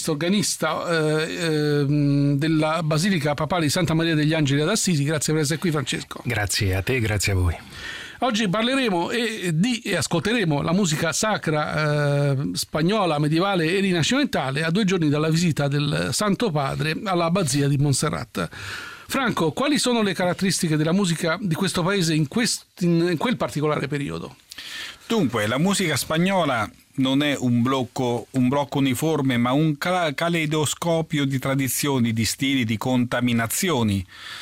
musicista, organista della Basilica Papale di Santa Maria degli Angeli ad Assisi. Grazie per essere qui, Francesco. Grazie a te, grazie a voi. Oggi parleremo e ascolteremo la musica sacra spagnola, medievale e rinascimentale a 2 giorni dalla visita del Santo Padre all'abbazia di Montserrat. Franco, quali sono le caratteristiche della musica di questo paese in quel particolare periodo? Dunque, la musica spagnola non è un blocco uniforme, ma un caleidoscopio di tradizioni, di stili, di contaminazioni.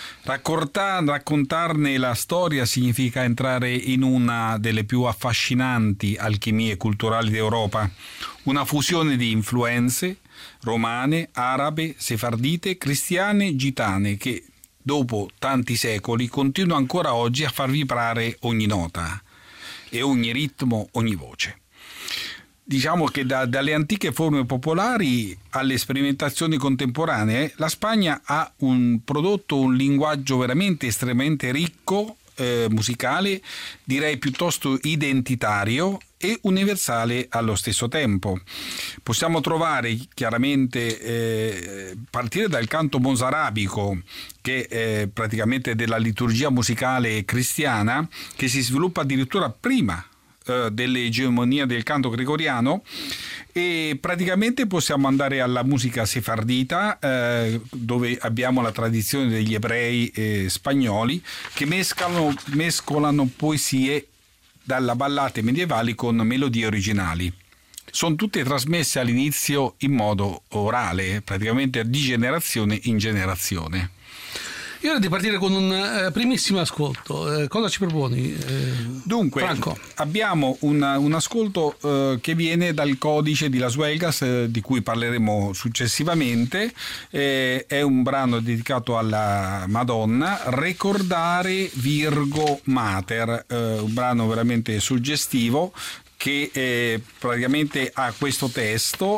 Raccontarne la storia significa entrare in una delle più affascinanti alchimie culturali d'Europa, una fusione di influenze romane, arabe, sefardite, cristiane, gitane che dopo tanti secoli continua ancora oggi a far vibrare ogni nota e ogni ritmo, ogni voce. Diciamo che dalle antiche forme popolari alle sperimentazioni contemporanee, la Spagna ha prodotto un linguaggio veramente estremamente ricco, musicale, direi piuttosto identitario e universale allo stesso tempo. Possiamo trovare chiaramente partire dal canto mozarabico, che è praticamente della liturgia musicale cristiana, che si sviluppa addirittura prima dell'egemonia del canto gregoriano, e praticamente possiamo andare alla musica sefardita, dove abbiamo la tradizione degli ebrei spagnoli che mescolano poesie dalla ballate medievali con melodie originali. Sono tutte trasmesse all'inizio in modo orale, praticamente di generazione in generazione. Io ora di partire con un primissimo ascolto. Cosa ci proponi? Dunque, Franco? Abbiamo un ascolto che viene dal codice di Las Vegas, di cui parleremo successivamente. È un brano dedicato alla Madonna, Recordare Virgo Mater, un brano veramente suggestivo, che praticamente ha questo testo: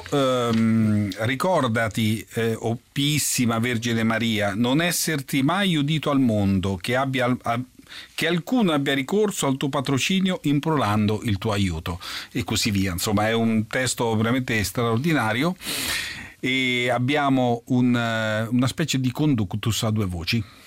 ricordati, o Pissima Vergine Maria, non esserti mai udito al mondo, che alcuno abbia ricorso al tuo patrocinio implorando il tuo aiuto, e così via. Insomma, è un testo veramente straordinario, e abbiamo una specie di conductus a 2 voci.